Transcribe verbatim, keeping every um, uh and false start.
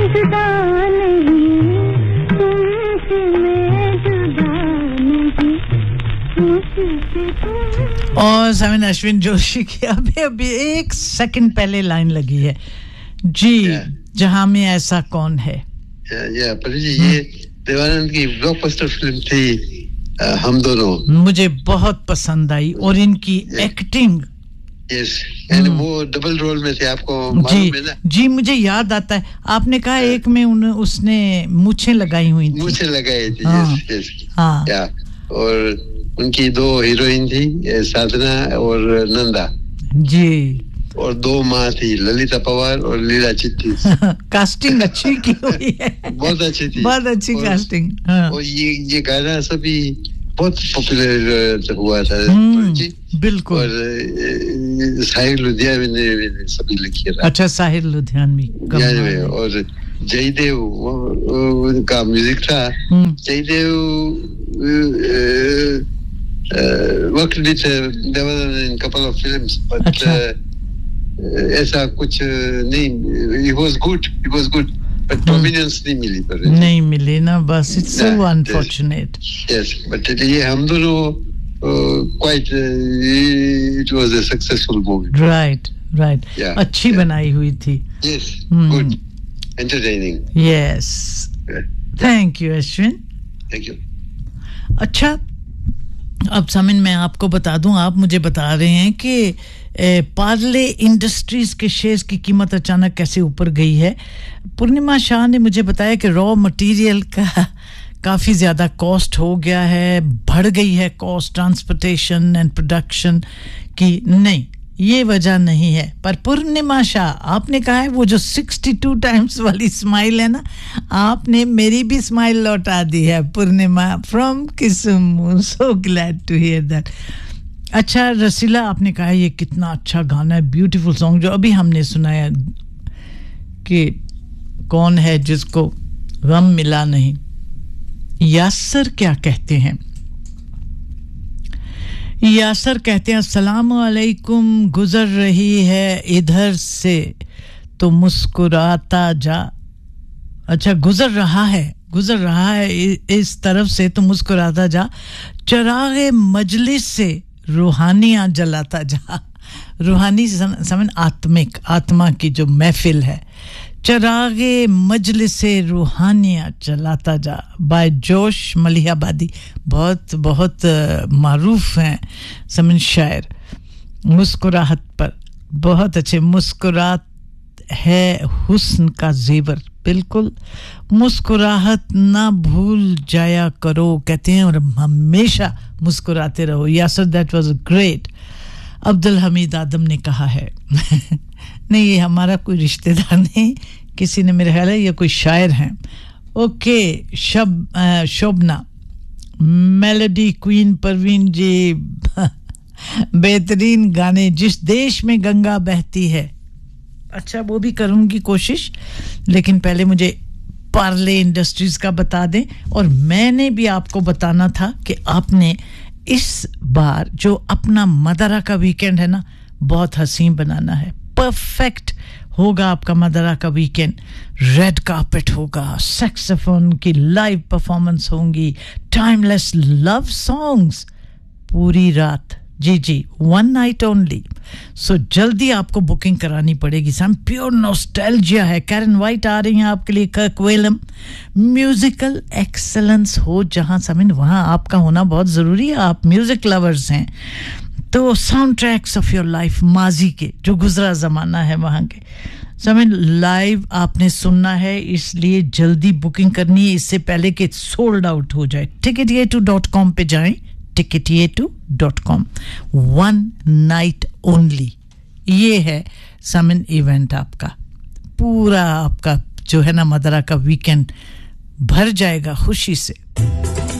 जुदा नहीं तुमसे मैं जुदा नहीं मुझसे तुम और समीन अश्विन जोशी की अभी अभी एक सेकंड पहले लाइन लगी है जी yeah. जहां में ऐसा कौन है या या पर जी ये देवानंद की ब्लॉकबस्टर फिल्म थी हम दोनों मुझे बहुत पसंद आई और इनकी एक्टिंग यस एंड वो डबल रोल में थे आपको मालूम है ना जी मुझे याद आता है आपने कहा एक में उन उसने मूंछें लगाई हुई थी मूंछें लगाई थी यस यस हां या और उनकी दो हीरोइन थी साधना और नंदा जी और दो माँ थी ललिता पवार और लीला चिट्टी कास्टिंग अच्छी की हुई है बहुत अच्छी थी बहुत अच्छी कास्टिंग हाँ। और ये ये गाना सभी बहुत पॉपुलर हुआ था जी बिल्कुल और साहिर लुधियानवी ने सभी लिखी है अच्छा साहिर लुधियानवी और जयदेव का म्यूजिक था Jaydev worked with Devanan in couple of films but अच्छा ऐसा कुछ नहीं he was good he was good but prominence नहीं मिली पर नहीं मिली ना बस it's so unfortunate yes but ये हम दोनों quite it was a successful movie right right yeah, अच्छी yeah. बनाई हुई थी yes hmm. good entertaining yes yeah. thank you Ashwin thank you अच्छा अब समीन मैं आपको बता दूं आप मुझे बता रहे हैं कि पार्ले इंडस्ट्रीज के शेयर्स की कीमत अचानक कैसे ऊपर गई है पूर्णिमा शाह ने मुझे बताया कि रॉ मटेरियल का काफ़ी ज़्यादा कॉस्ट हो गया है बढ़ गई है कॉस्ट ट्रांसपोर्टेशन एंड प्रोडक्शन की नहीं ये वजह नहीं है पर पूर्णिमा शाह आपने कहा है वो जो बासठ टाइम्स वाली स्माइल है ना आपने मेरी भी स्माइल लौटा दी है पूर्णिमा फ्रॉम किस्म so glad to here that अच्छा रसीला आपने कहा ये कितना अच्छा गाना है ब्यूटीफुल सॉन्ग जो अभी हमने सुनाया कि कौन है जिसको गम मिला नहीं यासर क्या कहते हैं यासर कहते हैं अस्सलाम वालेकुम गुजर रही है इधर से तो मुस्कुराता जा अच्छा गुजर रहा है गुजर रहा है इस तरफ से तो मुस्कुराता जा चरागे मजलिस से रूहानियां जलाता जा रूहानी समझ आत्मिक आत्मा की जो महफिल है चरागे मजलिस से रूहानियां जलाता जा बाय जोश मलिहाबादी बहुत बहुत मारूफ हैं समन शायर मुस्कुराहट पर बहुत अच्छे मुस्कुरात है हुस्न का जेवर बिल्कुल मुस्कुराहट ना भूल जाया करो कहते हैं और हमेशा मुस्कुराते रहो यासर that was great Abdul Hamid आदम ने कहा है नहीं ये हमारा कोई रिश्तेदार नहीं किसी ने मेरे ख्याल है ये कोई शायर हैं ओके शब शोभना मेलोडी क्वीन परवीन जी बेहतरीन गाने जिस देश में गंगा बहती है अच्छा वो भी करूंगी कोशिश लेकिन पहले मुझे पार्ले इंडस्ट्रीज का बता दें और मैंने भी आपको बताना था कि आपने इस बार जो अपना मदरा का वीकेंड है ना बहुत हसीन बनाना है परफेक्ट होगा आपका मदरा का वीकेंड रेड कार्पेट होगा सैक्सोफोन की लाइव परफॉर्मेंस होंगी टाइमलेस लव सॉन्ग्स पूरी रात जी जी वन नाइट ओनली सो जल्दी आपको बुकिंग करानी पड़ेगी सम प्योर नॉस्टैल्जिया है कैरन वाइट आ रही हैं आपके लिए कर्क वेलम म्यूजिकल एक्सेलेंस हो जहां समिन वहां आपका होना बहुत जरूरी है आप म्यूजिक लवर्स हैं तो sound tracks of your life माजी के जो गुजरा जमाना है वहां के समिन लाइव आपने सुनना है इसलिए जल्दी बुकिंग करनी है इससे पहले कि सोल्ड आउट हो जाए टिकट ये टू डॉट कॉम पे जाएं टिकट ये to dot com one night only ये है समिन इवेंट आपका पूरा आपका जो है ना मदरा का वीकेंड भर जाएगा खुशी से